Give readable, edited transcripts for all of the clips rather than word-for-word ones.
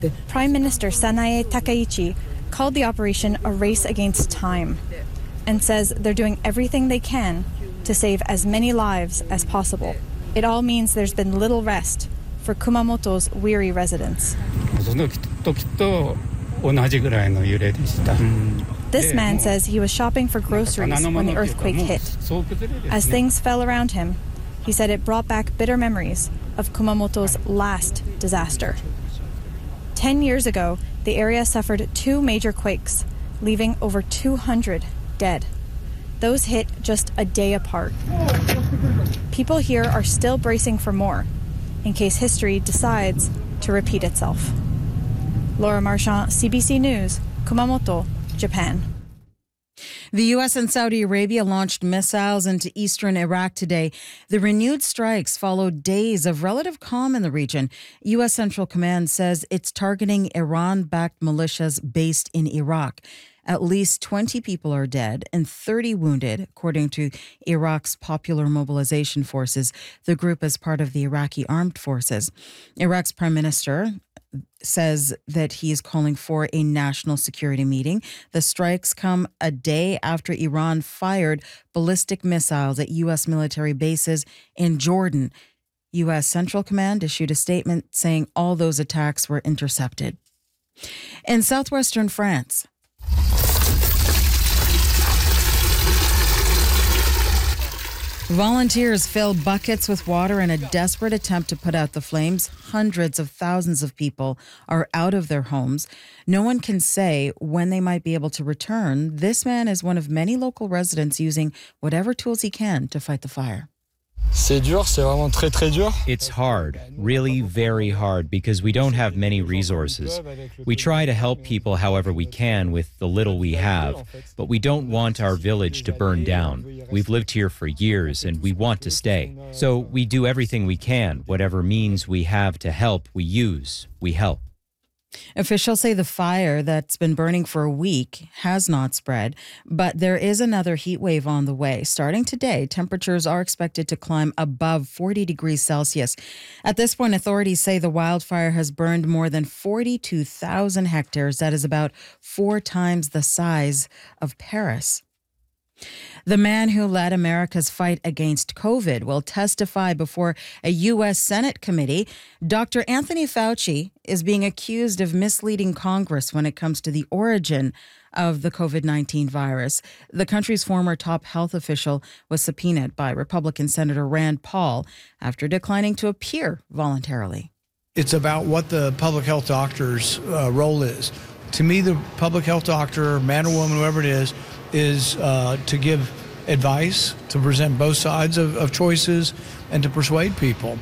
Prime Minister Sanae Takaichi called the operation a race against time and says they're doing everything they can to save as many lives as possible. It all means there's been little rest for Kumamoto's weary residents. This man says he was shopping for groceries when the earthquake hit. As things fell around him, he said it brought back bitter memories of Kumamoto's last disaster. 10 years ago, the area suffered 2 major quakes, leaving over 200 dead. Those hit just a day apart. People here are still bracing for more, in case history decides to repeat itself. Laura Marchand, CBC News, Kumamoto, Japan. The U.S. and Saudi Arabia launched missiles into eastern Iraq today. The renewed strikes followed days of relative calm in the region. U.S. Central Command says it's targeting Iran-backed militias based in Iraq. At least 20 people are dead and 30 wounded, according to Iraq's Popular Mobilization Forces. The group is part of the Iraqi armed forces. Iraq's prime minister says that he is calling for a national security meeting. The strikes come a day after Iran fired ballistic missiles at U.S. military bases in Jordan. U.S. Central Command issued a statement saying all those attacks were intercepted. In southwestern France, volunteers fill buckets with water in a desperate attempt to put out the flames. Hundreds of thousands of people are out of their homes. No one can say when they might be able to return. This man is one of many local residents using whatever tools he can to fight the fire. C'est dur, c'est vraiment très très dur. It's hard, really very hard, because we don't have many resources. We try to help people however we can with the little we have, but we don't want our village to burn down. We've lived here for years and we want to stay. So we do everything we can, whatever means we have to help, we use, we help. Officials say the fire that's been burning for a week has not spread, but there is another heat wave on the way. Starting today, temperatures are expected to climb above 40 degrees Celsius. At this point, authorities say the wildfire has burned more than 42,000 hectares. That is about 4 times the size of Paris. The man who led America's fight against COVID will testify before a U.S. Senate committee. Dr. Anthony Fauci is being accused of misleading Congress when it comes to the origin of the COVID-19 virus. The country's former top health official was subpoenaed by Republican Senator Rand Paul after declining to appear voluntarily. It's about what the public health doctor's role is. To me, the public health doctor, man or woman, whoever it is to give advice, to present both sides of choices, and to persuade people.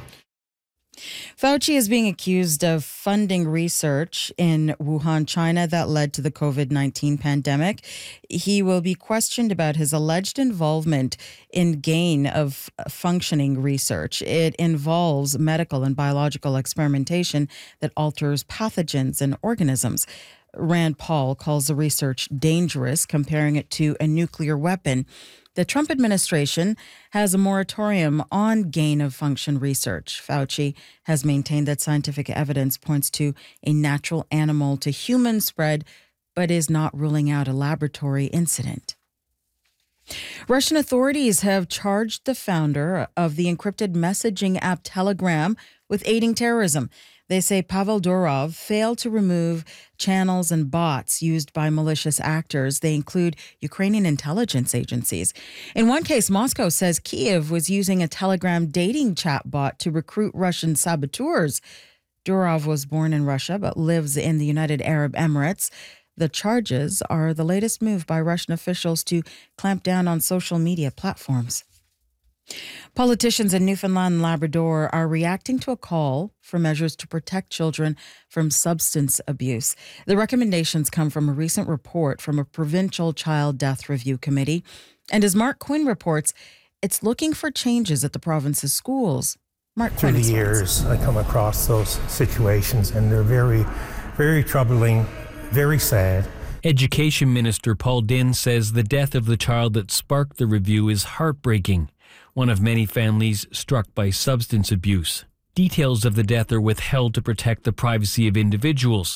Fauci is being accused of funding research in Wuhan, China, that led to the COVID-19 pandemic. He will be questioned about his alleged involvement in gain of functioning research. It involves medical and biological experimentation that alters pathogens and organisms. Rand Paul calls the research dangerous, comparing it to a nuclear weapon. The Trump administration has a moratorium on gain-of-function research. Fauci has maintained that scientific evidence points to a natural animal-to-human spread, but is not ruling out a laboratory incident. Russian authorities have charged the founder of the encrypted messaging app Telegram with aiding terrorism. They say Pavel Durov failed to remove channels and bots used by malicious actors. They include Ukrainian intelligence agencies. In one case, Moscow says Kyiv was using a Telegram dating chatbot to recruit Russian saboteurs. Durov was born in Russia but lives in the United Arab Emirates. The charges are the latest move by Russian officials to clamp down on social media platforms. Politicians in Newfoundland and Labrador are reacting to a call for measures to protect children from substance abuse. The recommendations come from a recent report from a provincial child death review committee. And as Mark Quinn reports, it's looking for changes at the province's schools. Mark Quinn explains. Through the years, I come across those situations, and they're very, very troubling, very sad. Education Minister Paul Dinn says the death of the child that sparked the review is heartbreaking, one of many families struck by substance abuse. Details of the death are withheld to protect the privacy of individuals.